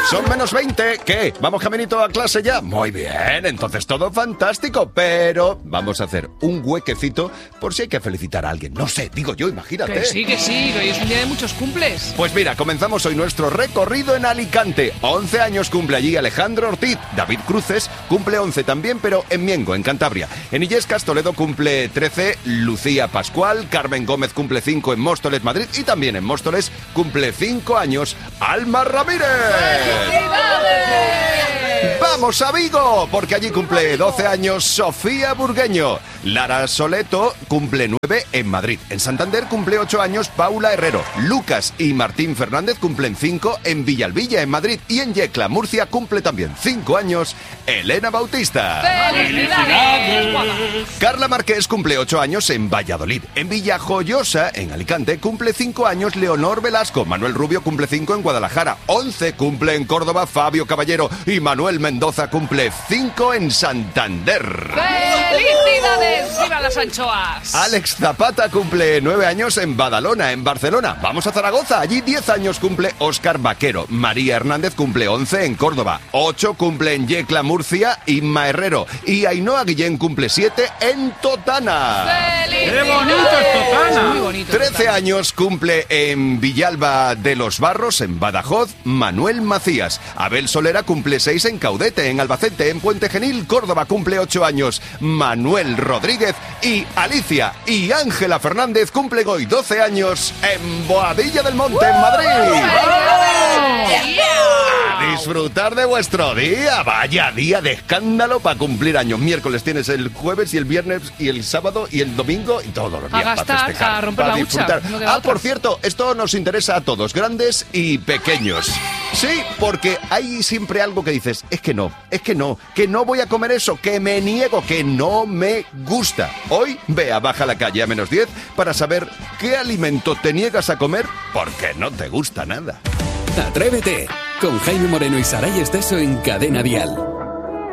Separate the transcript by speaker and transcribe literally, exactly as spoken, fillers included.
Speaker 1: Son menos veinte. ¿Qué? ¿Vamos caminito a clase ya? Muy bien, entonces todo fantástico. Pero vamos a hacer un huequecito por si hay que felicitar a alguien. No sé, digo yo, imagínate.
Speaker 2: Que sí, que sí, que hoy es un día de muchos cumples.
Speaker 1: Pues mira, comenzamos hoy nuestro recorrido en Alicante. once años cumple allí Alejandro Ortiz. David Cruces cumple once también, pero en Miengo, en Cantabria. En Illescas, Toledo cumple trece. Lucía Pascual. Carmen Gómez cumple cinco en Móstoles, Madrid. Y también en Móstoles cumple cinco años Alma Ramírez.
Speaker 2: ¡Felicidades!
Speaker 1: ¡Vamos a Vigo! Porque allí cumple doce años Sofía Burgueño. Lara Soleto cumple nueve en Madrid. En Santander cumple ocho años Paula Herrero. Lucas y Martín Fernández cumplen cinco en Villalbilla, en Madrid. Y en Yecla, Murcia, cumple también cinco años Elena Bautista.
Speaker 2: ¡Felicidades!
Speaker 1: Carla Márquez cumple ocho años en Valladolid. En Villajoyosa, en Alicante, cumple cinco años Leonor Velasco. Manuel Rubio cumple cinco en Guadalajara. once cumple en Córdoba Fabio Caballero. Y Manuel Mendoza cumple cinco en Santander.
Speaker 2: ¡Felicidades! ¡Viva las anchoas!
Speaker 1: Alex Zapata cumple nueve años en Badalona, en Barcelona. Vamos a Zaragoza. Allí diez años cumple Óscar Vaquero. María Hernández cumple once en Córdoba. ocho cumple en Yecla, Murcia, Inma Herrero. Y Ainhoa Guillén cumple siete en Totana.
Speaker 2: ¡Felicidades!
Speaker 3: ¡Qué bonito es Totana!
Speaker 2: Muy bonito.
Speaker 1: trece
Speaker 2: Totana.
Speaker 1: años cumple en Villalba de los Barros, en Badajoz, Manuel Macías. Abel Solera cumple seis en Caudete, en Albacete, en Puente Genil, Córdoba cumple ocho años Manuel Rodríguez. Y Alicia y Ángela Fernández cumplen hoy doce años en Boadilla del Monte, en Madrid. A disfrutar de vuestro día. Vaya día de escándalo para cumplir años. Miércoles tienes el jueves y el viernes y el sábado y el domingo y todos los días
Speaker 2: A gastar,
Speaker 1: para festejar,
Speaker 2: a romper
Speaker 1: para
Speaker 2: la hucha,
Speaker 1: disfrutar.
Speaker 2: no queda
Speaker 1: Ah,
Speaker 2: otra.
Speaker 1: por cierto, esto nos interesa a todos, grandes y pequeños. Sí, porque hay siempre algo que dices, es que no, es que no, que no voy a comer eso, que me niego, que no me gusta. Hoy, ve a Baja la Calle a menos diez para saber qué alimento te niegas a comer porque no te gusta nada.
Speaker 4: Atrévete con Jaime Moreno y Saray Esteso en Cadena Dial.